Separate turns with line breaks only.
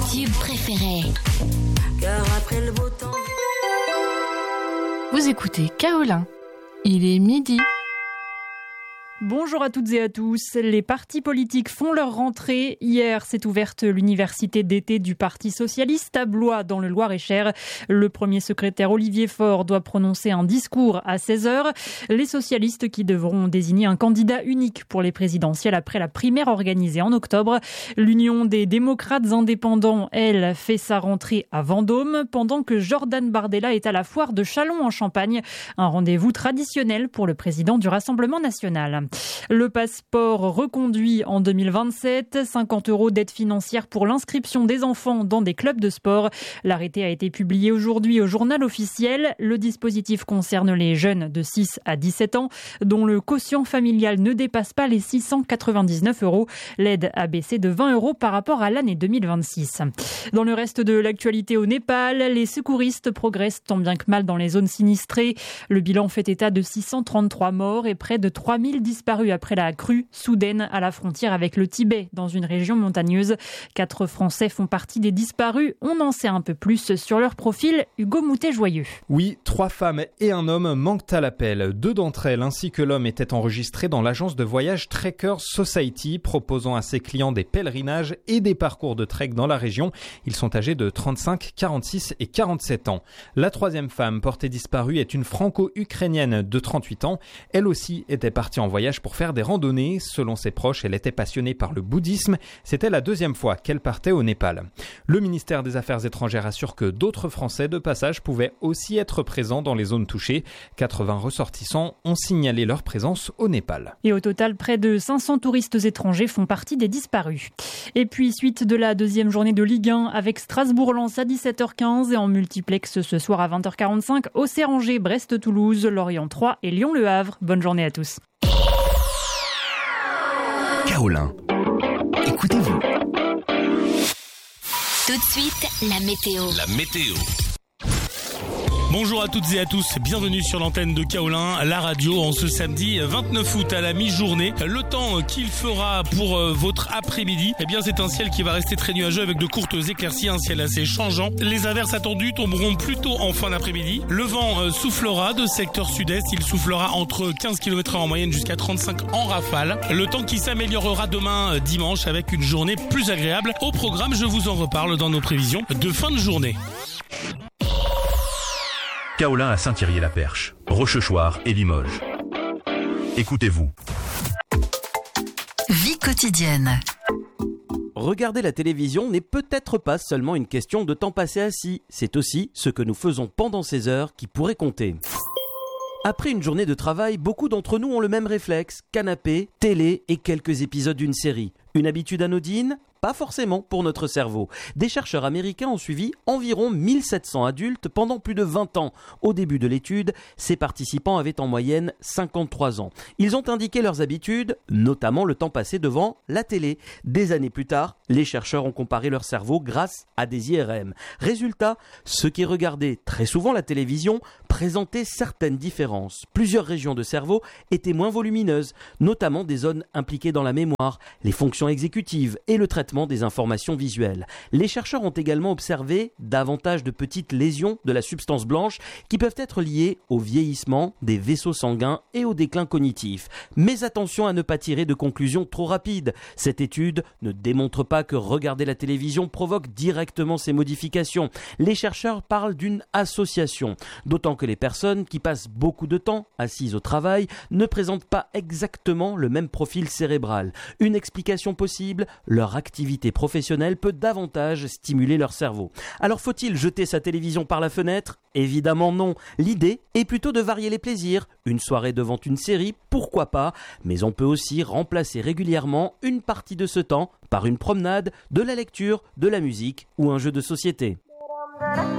tubes préférés. Car après le beau temps...
Vous écoutez Kaolin. Il est midi.
Bonjour à toutes et à tous. Les partis politiques font leur rentrée. Hier, s'est ouverte l'université d'été du Parti socialiste à Blois, dans le Loir-et-Cher. Le premier secrétaire Olivier Faure doit prononcer un discours à 16h. Les socialistes qui devront désigner un candidat unique pour les présidentielles après la primaire organisée en octobre. L'Union des démocrates indépendants, elle, fait sa rentrée à Vendôme, pendant que Jordan Bardella est à la foire de Châlons en Champagne. Un rendez-vous traditionnel pour le président du Rassemblement national. Le passeport reconduit en 2027, 50 € d'aide financière pour l'inscription des enfants dans des clubs de sport. L'arrêté a été publié aujourd'hui au journal officiel. Le dispositif concerne les jeunes de 6 à 17 ans dont le quotient familial ne dépasse pas les 699 €. L'aide a baissé de 20 € par rapport à l'année 2026. Dans le reste de l'actualité au Népal, les secouristes progressent tant bien que mal dans les zones sinistrées. Le bilan fait état de 633 morts et près de 3000 disparus après la crue soudaine à la frontière avec le Tibet, dans une région montagneuse. 4 Français font partie des disparus. On en sait un peu plus sur leur profil. Hugo Moutet-Joyeux.
Oui, 3 femmes et un homme manquent à l'appel. 2 d'entre elles, ainsi que l'homme, étaient enregistrées dans l'agence de voyage Trekkers Society, proposant à ses clients des pèlerinages et des parcours de trek dans la région. Ils sont âgés de 35, 46 et 47 ans. La 3e femme portée disparue est une franco-ukrainienne de 38 ans. Elle aussi était partie en voyage pour faire des randonnées. Selon ses proches, elle était passionnée par le bouddhisme. C'était la 2e fois qu'elle partait au Népal. Le ministère des Affaires étrangères assure que d'autres Français de passage pouvaient aussi être présents dans les zones touchées. 80 ressortissants ont signalé leur présence au Népal.
Et au total, près de 500 touristes étrangers font partie des disparus. Et puis, suite de la 2e journée de Ligue 1 avec Strasbourg-Lens à 17h15 et en multiplex ce soir à 20h45, Auxerre-Angers, Brest-Toulouse, Lorient 3 et Lyon-Le Havre. Bonne journée à tous.
Kaolin. Écoutez-vous.
Tout de suite, la météo.
La météo.
Bonjour à toutes et à tous, bienvenue sur l'antenne de Kaolin, la radio, en ce samedi 29 août à la mi-journée. Le temps qu'il fera pour votre après-midi, eh bien c'est un ciel qui va rester très nuageux avec de courtes éclaircies, un ciel assez changeant. Les averses attendues tomberont plutôt en fin d'après-midi. Le vent soufflera de secteur sud-est, il soufflera entre 15 km/h en moyenne jusqu'à 35 en rafale. Le temps qui s'améliorera demain dimanche avec une journée plus agréable. Au programme, je vous en reparle dans nos prévisions de fin de journée.
Kaolin à Saint-Thierry-la-Perche, Rochechouart et Limoges. Écoutez-vous.
Vie quotidienne.
Regarder la télévision n'est peut-être pas seulement une question de temps passé assis, c'est aussi ce que nous faisons pendant ces heures qui pourrait compter. Après une journée de travail, beaucoup d'entre nous ont le même réflexe, canapé, télé et quelques épisodes d'une série. Une habitude anodine ? Pas forcément pour notre cerveau. Des chercheurs américains ont suivi environ 1700 adultes pendant plus de 20 ans. Au début de l'étude, ces participants avaient en moyenne 53 ans. Ils ont indiqué leurs habitudes, notamment le temps passé devant la télé. Des années plus tard, les chercheurs ont comparé leur cerveau grâce à des IRM. Résultat, ceux qui regardaient très souvent la télévision présentaient certaines différences. Plusieurs régions de cerveau étaient moins volumineuses, notamment des zones impliquées dans la mémoire, les fonctions exécutives et le traitement des informations visuelles. Les chercheurs ont également observé davantage de petites lésions de la substance blanche qui peuvent être liées au vieillissement des vaisseaux sanguins et au déclin cognitif. Mais attention à ne pas tirer de conclusions trop rapides. Cette étude ne démontre pas que regarder la télévision provoque directement ces modifications. Les chercheurs parlent d'une association, d'autant que les personnes qui passent beaucoup de temps assises au travail ne présentent pas exactement le même profil cérébral. Une explication possible, leur activité professionnelle peut davantage stimuler leur cerveau. Alors faut-il jeter sa télévision par la fenêtre ? Évidemment non. L'idée est plutôt de varier les plaisirs. Une soirée devant une série, pourquoi pas ? Mais on peut aussi remplacer régulièrement une partie de ce temps par une promenade, de la lecture, de la musique ou un jeu de société.